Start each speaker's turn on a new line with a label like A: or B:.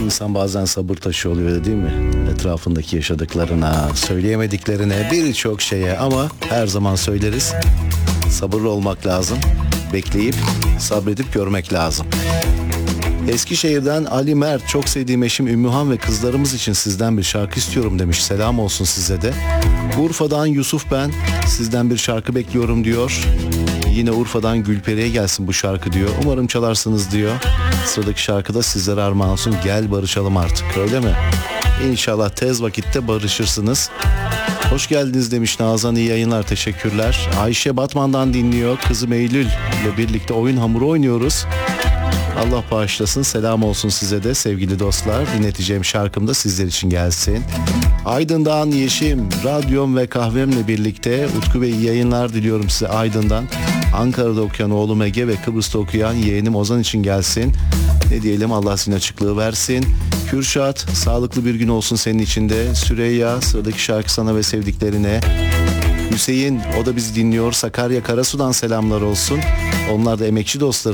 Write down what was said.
A: İnsan bazen sabır taşı oluyor değil mi? Etrafındaki yaşadıklarına, söyleyemediklerine, birçok şeye, ama her zaman söyleriz. Sabırlı olmak lazım. Bekleyip, sabredip görmek lazım. Eskişehir'den Ali Mert, çok sevdiğim eşim Ümmühan ve kızlarımız için sizden bir şarkı istiyorum demiş. Selam olsun size de. Urfa'dan Yusuf ben, sizden bir şarkı bekliyorum diyor. Yine Urfa'dan Gülperi'ye gelsin bu şarkı diyor. Umarım çalarsınız diyor. Sıradaki şarkıda sizlere armağan olsun. Gel barışalım artık, öyle mi? İnşallah tez vakitte barışırsınız. Hoş geldiniz demiş Nazan, iyi yayınlar, teşekkürler. Ayşe Batman'dan dinliyor. Kızım Eylül ile birlikte oyun hamuru oynuyoruz. Allah bağışlasın, selam olsun size de sevgili dostlar. Dinleteceğim şarkım da sizler için gelsin. Aydın'dan Yeşim, radyom ve kahvemle birlikte Utku Bey iyi yayınlar diliyorum size Aydın'dan. Ankara'da okuyan oğlum Ege ve Kıbrıs'ta okuyan yeğenim Ozan için gelsin. Ne diyelim, Allah sizin açıklığı versin. Kürşat, sağlıklı bir gün olsun senin için de. Süreyya, sıradaki şarkı sana ve sevdiklerine. Hüseyin, o da bizi dinliyor. Sakarya Karasu'dan selamlar olsun. Onlar da emekçi dostları.